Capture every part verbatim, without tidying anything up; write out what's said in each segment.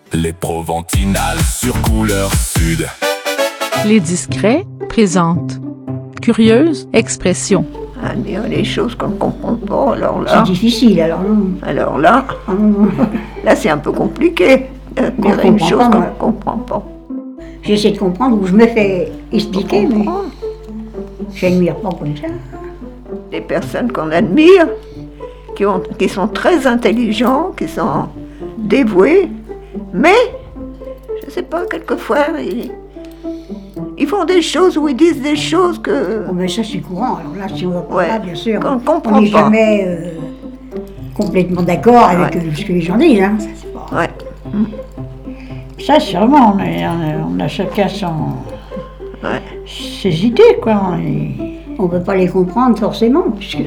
Les Proventinales sur Couleur Sud. Les Discrets présentent Curieuse expression. À dire les choses qu'on ne comprend pas, alors là... C'est difficile, alors non. Alors là, là c'est un peu compliqué. Euh, dire une chose pas, qu'on moi. ne comprend pas. J'essaie de comprendre ou je me fais expliquer, mais je n'admire pas comme ça. Des personnes qu'on admire, qui, ont, qui sont très intelligents, qui sont dévoués, mais, je ne sais pas, quelquefois, ils, ils font des choses ou ils disent des choses que... Oh, ben ça c'est courant, alors là si on va pas Ouais, là, bien sûr, qu'on ne on comprend n'est pas. jamais euh, complètement d'accord avec Ouais. euh, ce que les gens disent. Hein. Ça, c'est pas... Ouais. Ça, sûrement, on, est- on a, on a chacun son, Ouais. ses idées, quoi. On est- On ne peut pas les comprendre forcément, puisque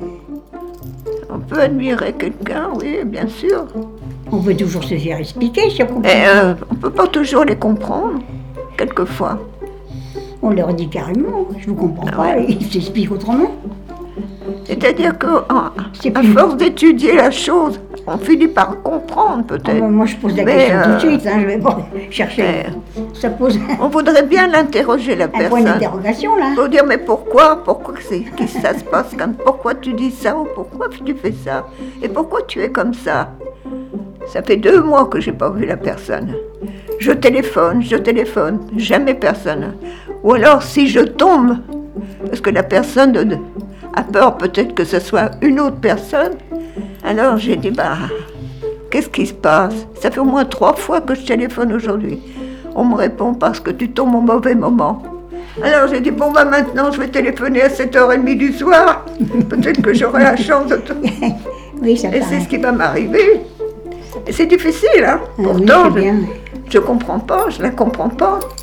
On peut admirer quelqu'un, oui, bien sûr. on peut toujours se faire expliquer si on comprend. Mais euh, on ne peut pas toujours les comprendre, quelquefois. On leur dit carrément, je vous comprends Ah pas, ouais. et ils s'expliquent autrement. C'est-à-dire qu'à C'est plus- force d'étudier la chose, on finit par comprendre Ah, peut-être. ben, moi je pose la Mais, question tout de euh, suite, hein, je vais pas chercher. mais Ça pose on voudrait bien l'interroger, la un point personne. d'interrogation là. Faut dire, mais pourquoi Pourquoi c'est, que ça se passe comme pourquoi tu dis ça ou pourquoi tu fais ça et pourquoi tu es comme ça? Ça fait deux mois que j'ai pas vu la personne. Je téléphone, je téléphone, jamais personne. Ou alors si je tombe, parce que la personne de- a peur peut-être que ce soit une autre personne, alors j'ai dit, bah, qu'est-ce qui se passe? Ça fait au moins trois fois que je téléphone aujourd'hui. On me répond parce que tu tombes au mauvais moment. Alors j'ai dit, bon bah maintenant je vais téléphoner à sept heures trente du soir. Peut-être que j'aurai la chance de... te- Oui, ça Et paraît. c'est ce qui va m'arriver. Et c'est difficile, hein. Ah oui, Pourtant, c'est bien. je ne comprends pas, je la comprends pas.